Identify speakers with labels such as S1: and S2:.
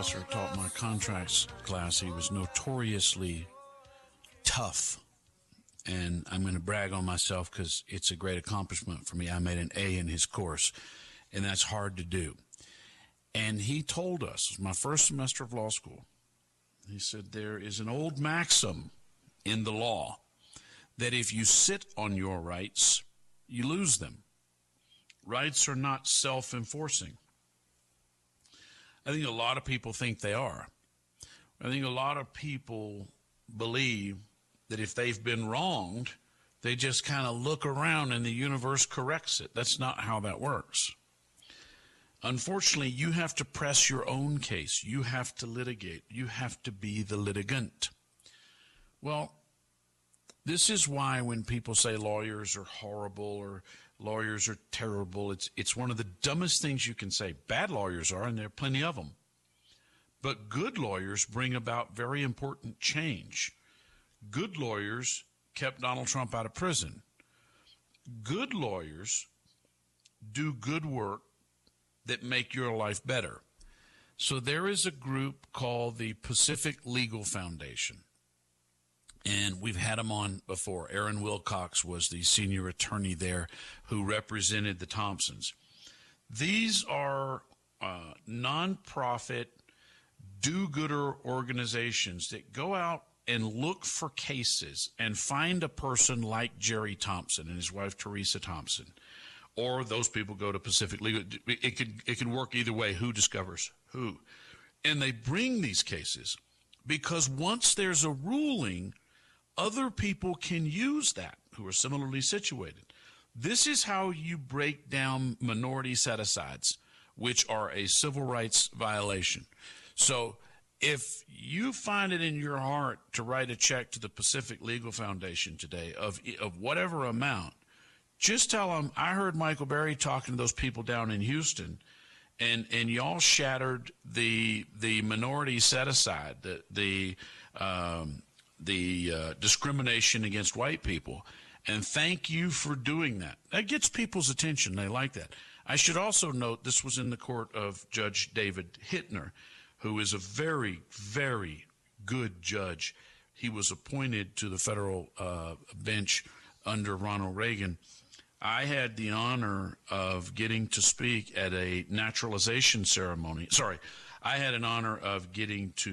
S1: professor who taught my contracts class. He was notoriously tough. And I'm going to brag on myself because it's a great accomplishment for me. I made an A in his course, and that's hard to do. And he told us, it was my first semester of law school, he said, there is an old maxim in the law that if you sit on your rights, you lose them. Rights are not self-enforcing. I think a lot of people think they are. I think a lot of people believe that if they've been wronged, they just kind of look around and the universe corrects it. That's not how that works. Unfortunately, you have to press your own case. You have to litigate. You have to be the litigant. Well, this is why when people say lawyers are horrible or lawyers are terrible, it's one of the dumbest things you can say. Bad lawyers are, and there are plenty of them. But good lawyers bring about very important change. Good lawyers kept Donald Trump out of prison. Good lawyers do good work that make your life better. So there is a group called the Pacific Legal Foundation. And we've had them on before. Aaron Wilcox was the senior attorney there who represented the Thompsons. These are nonprofit, do-gooder organizations that go out and look for cases and find a person like Jerry Thompson and his wife Teresa Thompson. Or those people go to Pacific Legal. It can work either way. Who discovers who? And they bring these cases because once there's a ruling, other people can use that who are similarly situated. This is how you break down minority set-asides, which are a civil rights violation. So if you find it in your heart to write a check to the Pacific Legal Foundation today of whatever amount, just tell them, I heard Michael Berry talking to those people down in Houston, and y'all shattered the minority set-aside, the discrimination against white people, and thank you for doing that. That gets people's attention. They like that. I should also note this was in the court of Judge David Hittner, who is a very, very good judge. He was appointed to the federal bench under Ronald Reagan. I had the honor of getting to speak at a naturalization ceremony. I had an honor of getting to